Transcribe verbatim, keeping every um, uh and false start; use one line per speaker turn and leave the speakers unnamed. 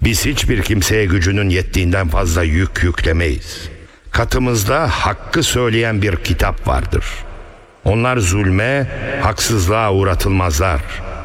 Biz hiçbir kimseye gücünün yettiğinden fazla yük yüklemeyiz. Katımızda hakkı söyleyen bir kitap vardır. Onlar zulme, haksızlığa uğratılmazlar.